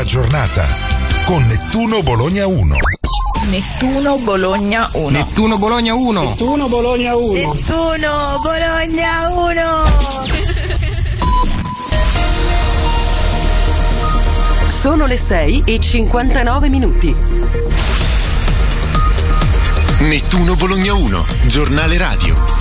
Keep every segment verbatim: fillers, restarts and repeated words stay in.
giornata con Nettuno Bologna uno. Nettuno Bologna uno. Nettuno Bologna uno. Nettuno Bologna uno. Nettuno Bologna uno. Sono le sei e cinquantanove minuti. Nettuno Bologna uno, giornale radio.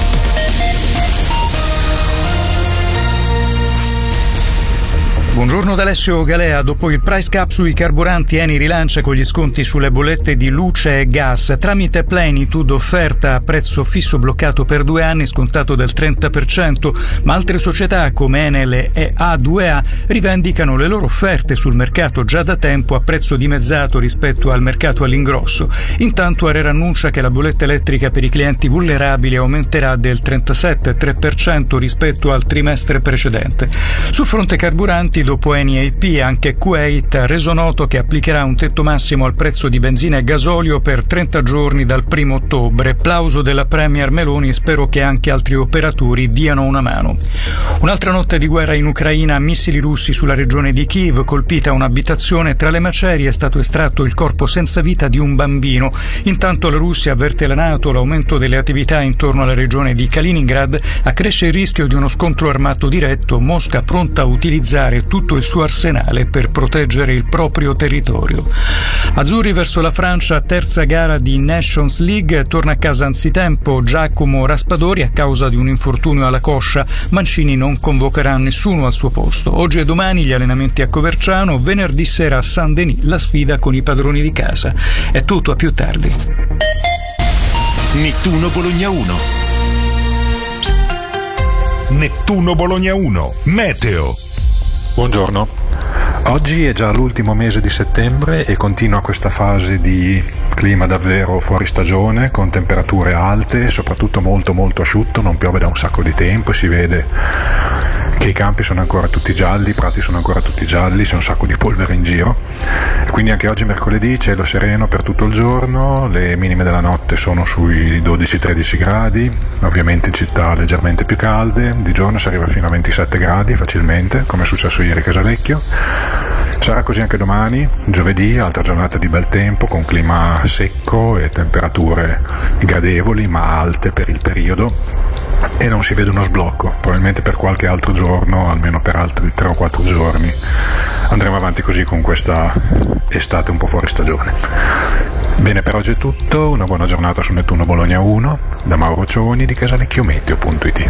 Buongiorno da Alessio Galea. Dopo il price cap sui carburanti, Eni rilancia con gli sconti sulle bollette di luce e gas. Tramite Plenitude, offerta a prezzo fisso bloccato per due anni, scontato del trenta per cento, ma altre società come Enel e A due A rivendicano le loro offerte sul mercato già da tempo a prezzo dimezzato rispetto al mercato all'ingrosso. Intanto Arera annuncia che la bolletta elettrica per i clienti vulnerabili aumenterà del trentasette virgola tre per cento rispetto al trimestre precedente. Sul fronte carburanti, dopo Eni e I P, anche Kuwait ha reso noto che applicherà un tetto massimo al prezzo di benzina e gasolio per trenta giorni dal primo ottobre. Plauso della Premier Meloni, spero che anche altri operatori diano una mano. Un'altra notte di guerra in Ucraina, missili russi sulla regione di Kiev, colpita un'abitazione, tra le macerie è stato estratto il corpo senza vita di un bambino. Intanto la Russia avverte la NATO, l'aumento delle attività intorno alla regione di Kaliningrad accresce il rischio di uno scontro armato diretto, Mosca pronta a utilizzare tutto il suo arsenale per proteggere il proprio territorio. Azzurri verso la Francia, terza gara di Nations League, torna a casa anzitempo Giacomo Raspadori a causa di un infortunio alla coscia. Mancini non convocherà nessuno al suo posto. Oggi e domani gli allenamenti a Coverciano, venerdì sera a Saint-Denis la sfida con i padroni di casa. È tutto, a più tardi. Nettuno Bologna uno. Nettuno Bologna uno. Meteo. Buongiorno. Oggi è già l'ultimo mese di settembre e continua questa fase di clima davvero fuori stagione, con temperature alte, soprattutto molto molto asciutto, non piove da un sacco di tempo e si vede che i campi sono ancora tutti gialli, i prati sono ancora tutti gialli, c'è un sacco di polvere in giro. Quindi anche oggi mercoledì cielo sereno per tutto il giorno, le minime della notte sono sui dodici tredici gradi, ovviamente in città leggermente più calde, di giorno si arriva fino a ventisette gradi facilmente, come è successo ieri a Casalecchio. Sarà così anche domani, giovedì, altra giornata di bel tempo con clima secco e temperature gradevoli ma alte per il periodo. E non si vede uno sblocco, probabilmente per qualche altro giorno, almeno per altri tre o quattro giorni andremo avanti così con questa estate un po' fuori stagione. Bene, per oggi è tutto, una buona giornata su Nettuno Bologna uno, da Mauro Cioni di casalecchiometeo punto it.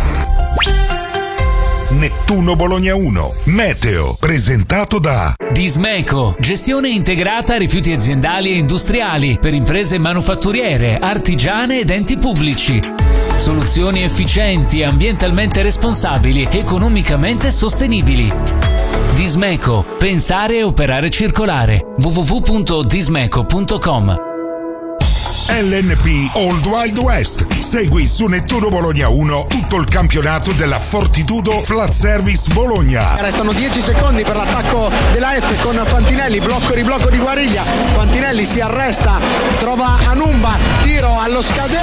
Nettuno Bologna uno, meteo, presentato da Dismeco, gestione integrata rifiuti aziendali e industriali per imprese manufatturiere, artigiane ed enti pubblici. Soluzioni efficienti, ambientalmente responsabili, economicamente sostenibili. Dismeco, pensare e operare circolare. w w w punto dismeco punto com. L N P Old Wild West. Segui su Nettuno Bologna uno tutto il campionato della Fortitudo Flat Service Bologna. Restano dieci secondi per l'attacco della F con Fantinelli, blocco riblocco di Guariglia. Fantinelli si arresta, trova Anumba, tiro allo scadere.